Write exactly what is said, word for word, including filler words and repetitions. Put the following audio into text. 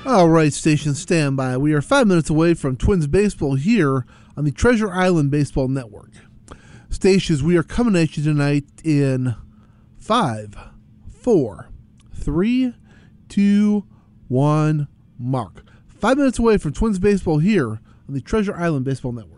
All right, station standby. We are five minutes away from Twins baseball here on the Treasure Island Baseball Network. Stations, we are coming at you tonight in five, four, three, two, one, mark. Five minutes away from Twins baseball here on the Treasure Island Baseball Network.